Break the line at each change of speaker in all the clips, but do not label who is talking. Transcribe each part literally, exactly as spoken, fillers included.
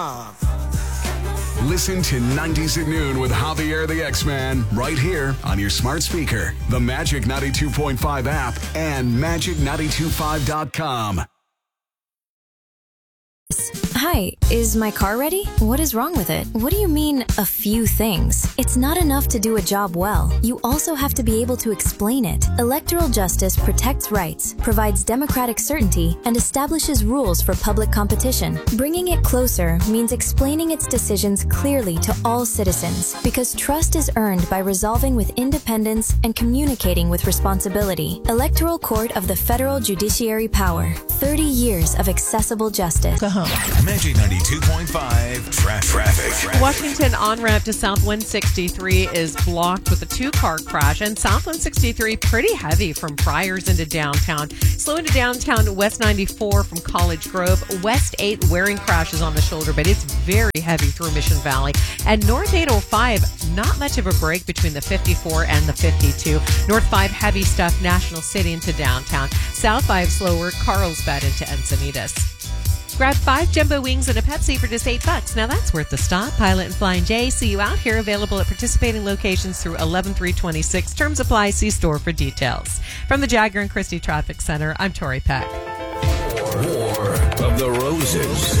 Listen to nineties at Noon with Javier the X-Man right here on your smart speaker, the Magic ninety-two point five app, and magic nine two five dot com.
Hi, is my car ready? What is wrong with it? What do you mean, a few things? It's not enough to do a job well. You also have to be able to explain it. Electoral justice protects rights, provides democratic certainty, and establishes rules for public competition. Bringing it closer means explaining its decisions clearly to all citizens, because trust is earned by resolving with independence and communicating with responsibility. Electoral Court of the Federal Judiciary Power. thirty years of accessible justice.
Magic ninety-two point five tra- traffic.
Washington on-ramp to South one sixty-three is blocked with a two-car crash, and South one sixty-three pretty heavy from Friars into downtown. Slow into downtown West ninety-four from College Grove. West eight Waring crashes on the shoulder, but it's very heavy through Mission Valley. And North eight oh five, not much of a break between the fifty-four and the fifty-two. North five heavy stuff National City into downtown. South five slower Carlsbad into Encinitas. Grab five jumbo wings and a Pepsi for just eight bucks. Now that's worth the stop. Pilot and Flying J, see you out here. Available at participating locations through eleven three twenty-six. Terms apply. See store for details. From the Jagger and Christie Traffic Center, I'm Tori Peck.
War of the Roses.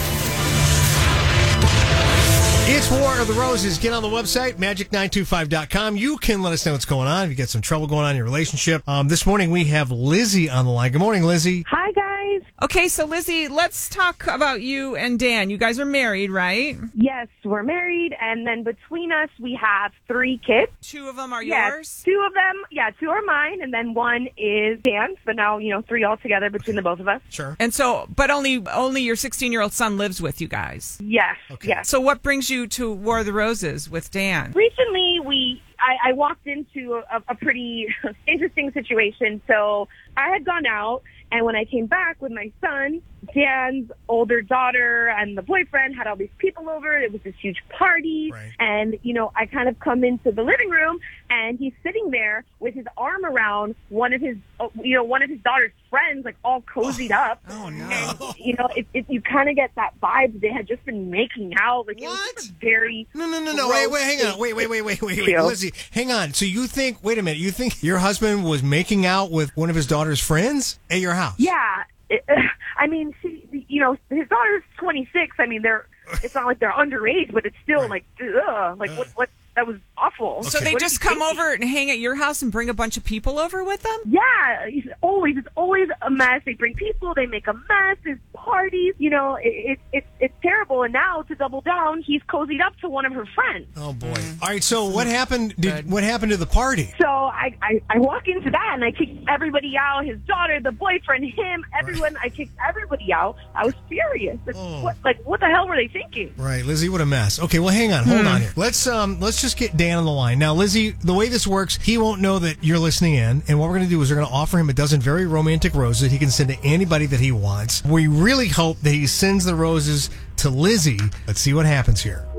It's War of the Roses. Get on the website, magic nine two five dot com. You can let us know what's going on if you get some trouble going on in your relationship. Um, this morning we have Lizzie on the line. Good morning, Lizzie.
Hi, guys.
Okay, so Lizzie, let's talk about you and Dan. You guys are married, right?
Yes, we're married, and then between us, we have three kids.
Two of them are
yes,
yours?
Two of them, yeah, two are mine, and then one is Dan's, but now, you know, three altogether between the both of us.
Sure.
And so, but only only your sixteen-year-old son lives with you guys?
Yes,
Okay.
yes.
So what brings you to War of the Roses with Dan?
Recently, we I, I walked into a, a pretty interesting situation. So I had gone out, and when I came back with my son, Dan's older daughter and the boyfriend had all these people over. It was this huge party.
Right.
And, you know, I kind of come into the living room, and he's sitting there with his arm around one of his, you know, one of his daughter's friends, like all cozied
oh,
up.
Oh, no.
And, you know, it, it, you kind of get that vibe. They had just been making out. Like,
What?
it was just a very...
No, no, no, no. Wait, wait, hang on. Wait, wait, wait, wait, wait, wait.
Chill.
Lizzie, hang on. So you think, wait a minute, you think your husband was making out with one of his daughter's friends at your house?
Yeah. It, I mean, she, you know, his daughter's twenty-six. I mean, they're, it's not like they're underage, but it's still
Right.
like, ugh, like what, what, that was awful.
So they
What
just
did you
come
think?
over and hang at your house and bring a bunch of people over with them?
Yeah, it's always, it's always a mess. They bring people, they make a mess, there's parties, you know, it, it, it's it's terrible. And now, to double down, he's cozied up to one of her friends.
Oh, boy. All right, so what happened Did What happened to the party?
So I, I, I walk into that, and I kick everybody out, his daughter, the boyfriend, him, everyone. I kicked everybody out. I was furious. Like,
Oh.
what, like, what the hell were they thinking?
Right, Lizzie, what a mess. Okay, well, hang on. Hold on here. Let's um, let's just get Dan on the line. Now, Lizzie, the way this works, he won't know that you're listening in, and what we're going to do is we're going to offer him a dozen very romantic roses that he can send to anybody that he wants. We really hope that he sends the roses to Lizzie. Let's see what happens here.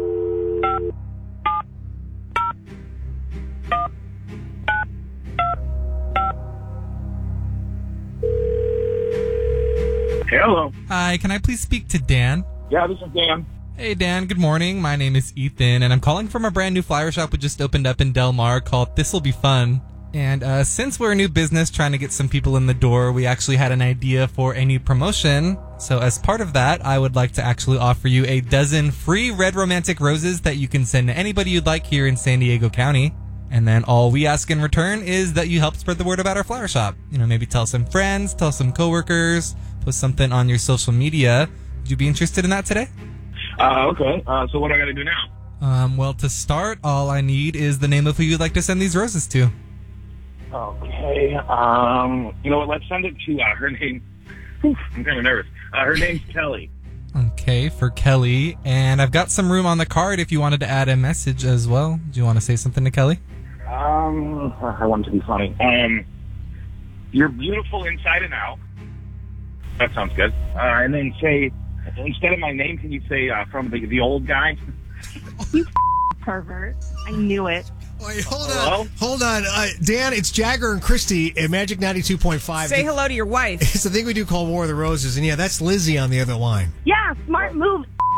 Hello.
Hi, can I please speak to Dan?
Yeah, this is Dan.
Hey, Dan, good morning. My name is Ethan, and I'm calling from a brand new flower shop we just opened up in Del Mar called This'll Be Fun. And uh, since we're a new business trying to get some people in the door, we actually had an idea for a new promotion. So as part of that, I would like to actually offer you a dozen free red romantic roses that you can send to anybody you'd like here in San Diego County. And then all we ask in return is that you help spread the word about our flower shop. You know, maybe tell some friends, tell some coworkers, post something on your social media. Would you be interested in that today?
Uh, okay. Uh, so what do I got to do now?
Um, well, to start, all I need is the name of who you'd like to send these roses to.
Okay. Um, you know what? Let's send it to uh, her name. Oof, I'm kind of nervous. Uh, her name's Kelly.
Okay, for Kelly. And I've got some room on the card if you wanted to add a message as well. Do you want to say something to Kelly?
Um, I want it to be funny. Um, you're beautiful inside and out. That sounds good. Uh, and then say, instead of my name, can you say uh, from the the old guy?
You pervert. I knew it.
Wait, hold
Hello?
on. Hold on. Uh, Dan, it's Jagger and Christie at Magic ninety-two point five.
Say hello to your wife.
It's the thing we do called War of the Roses. And yeah, that's Lizzie on the other line.
Yeah, smart move.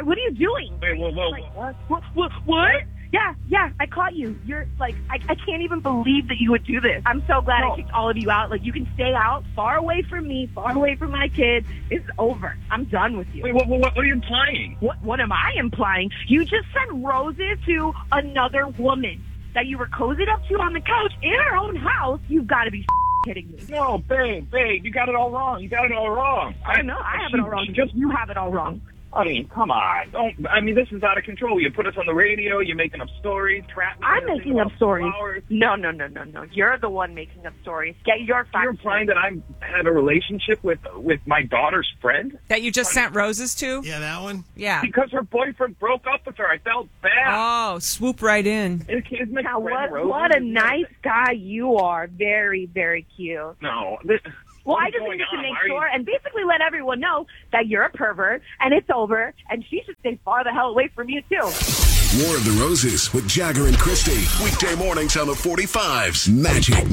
what are you doing?
Wait, whoa, whoa,
Like,
what?
What? What? What? Yeah, yeah, I caught you. You're like, I, I can't even believe that you would do this. I'm so glad
No.
I kicked all of you out. Like, you can stay out, far away from me, far away from my kids. It's over. I'm done with you.
Wait, what, what, what are you implying?
What, what am I implying? You just sent roses to another woman that you were cozied up to on the couch in her own house. You've got to be kidding me.
No, babe, babe, you got it all wrong. You got it all wrong.
I know, I have it all wrong.
She just,
You have it all wrong.
I mean, come on. Don't. I mean, this is out of control. You put us on the radio. You're making up stories. Trap me
I'm
in a
making
single
up stories.
flowers.
No, no, no, no, no. You're the one making up stories. Get your facts.
You're implying that I had a relationship with with my daughter's friend
That you just sent roses to?
Yeah, that one.
Yeah.
because her boyfriend broke up with her. I felt bad.
Oh, swoop right in.
It is my
Now,
friend
what,
Rosie.
what a nice guy you are. Very, very cute.
No. This,
Well,
what
I
is
just
going
needed to
on?
make
Why are you-
sure and basically let everyone know that you're a pervert and it's over and she should stay far the hell away from you, too.
War of the Roses with Jagger and Christy. Weekday mornings on the forty-fives. Magic